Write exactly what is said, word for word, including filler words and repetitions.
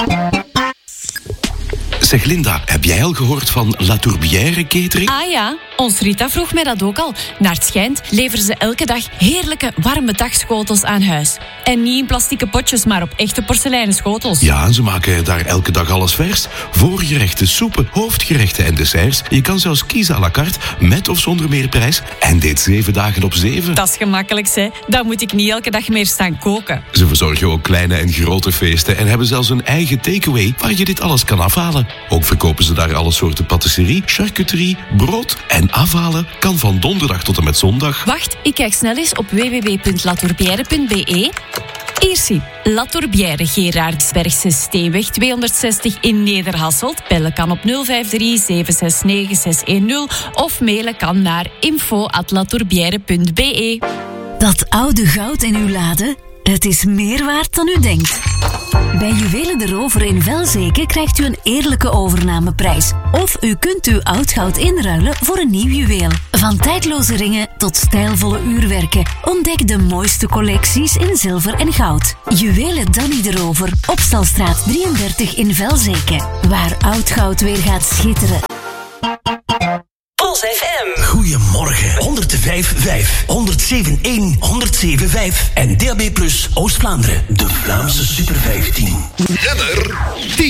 Zeg Linda, heb jij al gehoord van La Tourbière Catering? Ah ja, ons Rita vroeg mij dat ook al. Naar het schijnt leveren ze elke dag heerlijke warme dagschotels aan huis. En niet in plastieke potjes, maar op echte porseleinen schotels. Ja, en ze maken daar elke dag alles vers. Voorgerechten, soepen, hoofdgerechten en desserts. Je kan zelfs kiezen à la carte, met of zonder meerprijs. En dit zeven dagen op zeven. Dat is gemakkelijk, hè. Dan moet ik niet elke dag meer staan koken. Ze verzorgen ook kleine en grote feesten en hebben zelfs een eigen takeaway waar je dit alles kan afhalen. Ook verkopen ze daar alle soorten patisserie, charcuterie, brood en afhalen kan van donderdag tot en met zondag. Wacht, ik kijk snel eens op w w w punt la tourbière punt b e. Hier zie, La Tourbière, Gerardsbergse Steenweg tweehonderdzestig in Nederhasselt. Bellen kan op nul vijf drie zeven zes negen zes een nul of mailen kan naar info at la tourbière punt b e. Dat oude goud in uw lade, het is meer waard dan u denkt. Bij Juwelen de Rover in Velzeke krijgt u een eerlijke overnameprijs. Of u kunt uw oud goud inruilen voor een nieuw juweel. Van tijdloze ringen tot stijlvolle uurwerken. Ontdek de mooiste collecties in zilver en goud. Juwelen Danny de Rover, Opstalstraat drieëndertig in Velzeke. Waar oud goud weer gaat schitteren. Puls F M. Goedemorgen. honderd vijf komma vijf, honderd zeven komma één, honderd zeven komma vijf en D A B plus Oost-Vlaanderen. De Vlaamse Super vijftien. Nummer tien.